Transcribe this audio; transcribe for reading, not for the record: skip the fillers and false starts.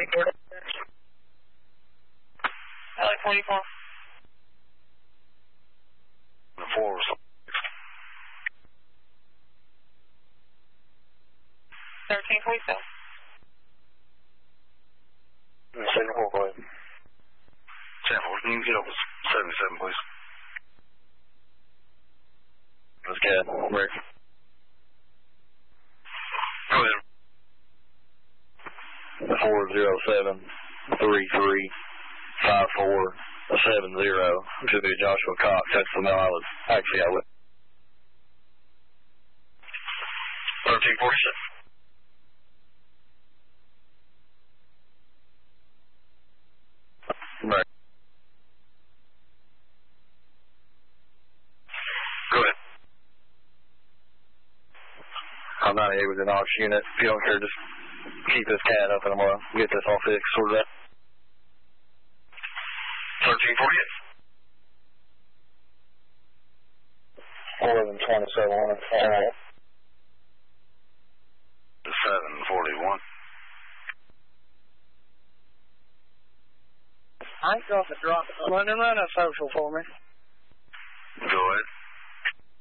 44. LA 44. The 4 was 1347. Signal 4, go ahead. Sample, can you get over 77, please? That's good. Rick. Go ahead. 407-3354-70. Should be Joshua Cox. That's the mail I was actually out with. 1347. Right. Go ahead. I'm 98 with an AUX unit. If you don't care, just keep this cat up and I'm going to get this all fixed, sorted out. 1348. 1127. 741. I ain't got the drop. Run a social for me.